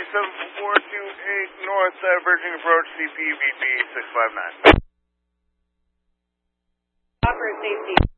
7428 North Virgin Approach, CPVP 659. Offer safety.